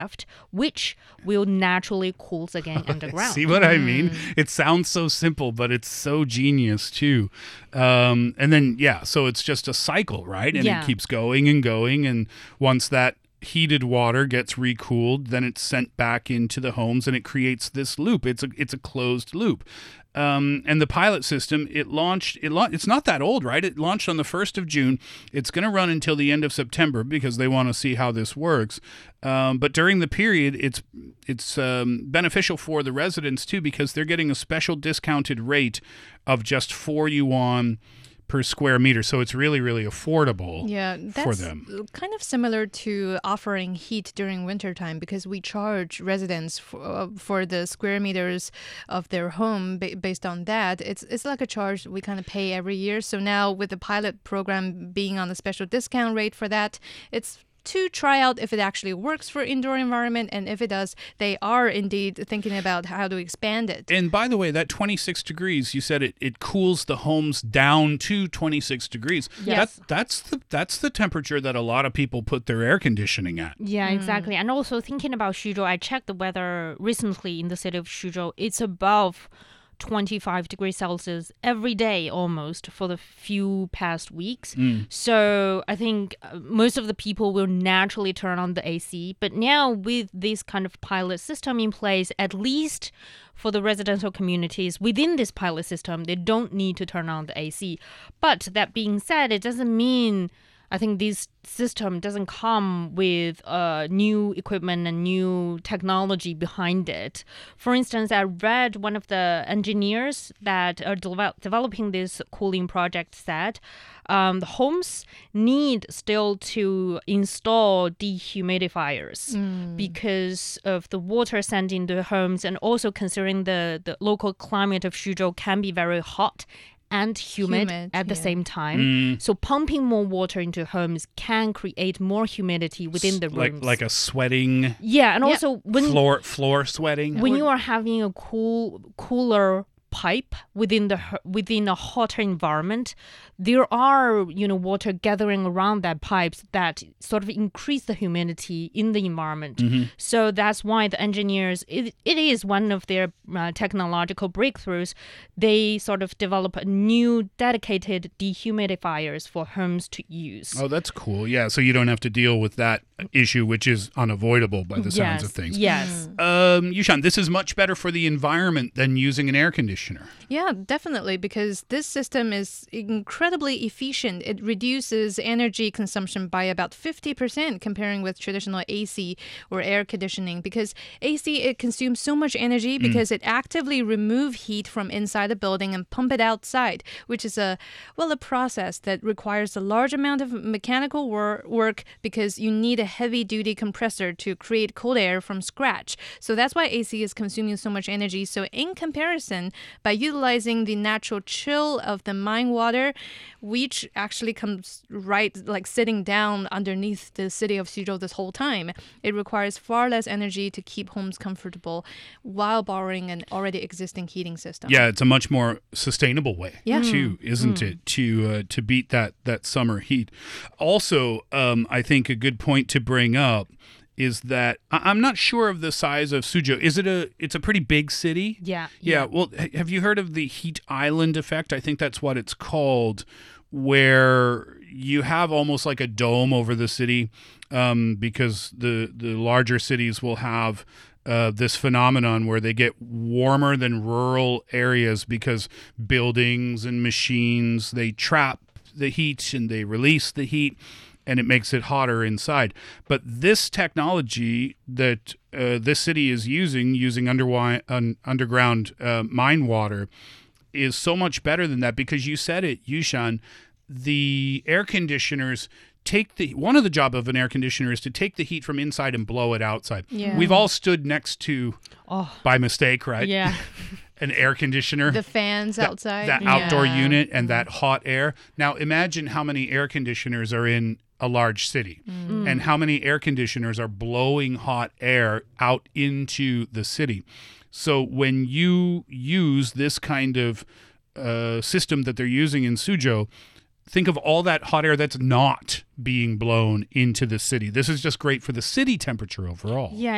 which will naturally cool again underground. See what I mean? It sounds so simple, but it's so genius too. And then, so it's just a cycle, right? And it keeps going and going. And once that heated water gets recooled, then it's sent back into the homes and it creates this loop. It's a closed loop. And the pilot system, it's not that old, right? It launched on the 1st of June. It's going to run until the end of September because they want to see how this works. But during the period, it's beneficial for the residents too because they're getting a special discounted rate of just 4 yuan per square meter. So it's really, really affordable for them. That's kind of similar to offering heat during wintertime because we charge residents for the square meters of their home based on that. It's like a charge we kind of pay every year. So now with the pilot program being on a special discount rate for that, it's to try out if it actually works for indoor environment, and if it does, they are indeed thinking about how to expand it. And by the way, that 26 degrees, you said it cools the homes down to 26 degrees. Yes. That's the temperature that a lot of people put their air conditioning at. Yeah, exactly. And also thinking about Xuzhou, I checked the weather recently in the city of Xuzhou. It's above 25 degrees Celsius every day almost for the few past weeks. So I think most of the people will naturally turn on the AC. But now with this kind of pilot system in place, at least for the residential communities within this pilot system, they don't need to turn on the AC. But that being said, it doesn't mean I think this system doesn't come with new equipment and new technology behind it. For instance, I read one of the engineers that are developing this cooling project said the homes need still to install dehumidifiers because of the water sent into the homes, and also considering the local climate of Xuzhou can be very hot and humid at the same time. So pumping more water into homes can create more humidity within the rooms. Like a sweating. Yeah, and also when floor sweating. When you are having a cooler pipe within a hotter environment, there are water gathering around that pipes that sort of increase the humidity in the environment. So that's why the engineers, it is one of their technological breakthroughs. They sort of develop a new dedicated dehumidifiers for homes to use. Oh, that's cool. Yeah, so you don't have to deal with that issue, which is unavoidable by the sounds of things. Yes. Yushan, this is much better for the environment than using an air conditioner. Yeah, definitely, because this system is incredibly efficient. It reduces energy consumption by about 50% comparing with traditional AC or air conditioning, because AC, it consumes so much energy because it actively removes heat from inside the building and pump it outside, which is a process that requires a large amount of mechanical work because you need a heavy-duty compressor to create cold air from scratch. So that's why AC is consuming so much energy. So in comparison, by utilizing the natural chill of the mine water, which actually comes right, like sitting down underneath the city of Xuzhou this whole time, it requires far less energy to keep homes comfortable while borrowing an already existing heating system. Yeah, it's a much more sustainable way, too, isn't it, to beat that summer heat. Also, I think a good point to bring up is that I'm not sure of the size of Suzhou. It's a pretty big city? Yeah. Yeah. Well, have you heard of the heat island effect? I think that's what it's called, where you have almost like a dome over the city because the larger cities will have this phenomenon where they get warmer than rural areas because buildings and machines, they trap the heat and they release the heat, and it makes it hotter inside. But this technology that this city is using underground mine water is so much better than that, because you said it, Yushan, the air conditioners one of the job of an air conditioner is to take the heat from inside and blow it outside. Yeah. We've all stood next to, by mistake, right? Yeah. An air conditioner. The fans outside. That outdoor unit and that hot air. Now imagine how many air conditioners are in a large city and how many air conditioners are blowing hot air out into the city. So when you use this kind of system that they're using in Suzhou, think of all that hot air that's not being blown into the city. This is just great for the city temperature overall. Yeah,